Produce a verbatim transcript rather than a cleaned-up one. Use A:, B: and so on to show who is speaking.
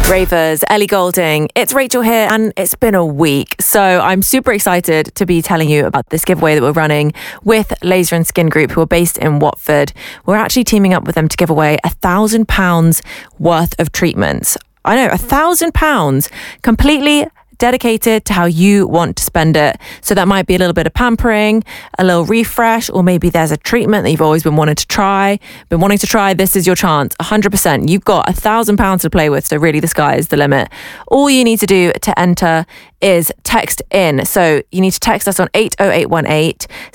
A: Ravers, Ellie Goulding, it's Rachel here, and it's been a week. So I'm super excited to be telling you about this giveaway that we're running with Laser and Skin Group, who are based in Watford. We're actually teaming up with them to give away a thousand pounds worth of treatments. I know, a thousand pounds completely dedicated to how you want to spend it. So that might be a little bit of pampering, a little refresh, or maybe there's a treatment that you've always been wanting to try, been wanting to try. This is your chance, one hundred percent. You've got a thousand pounds to play with, so really the sky is the limit. All you need to do to enter is text in. So you need to text us on eight oh eight one eight,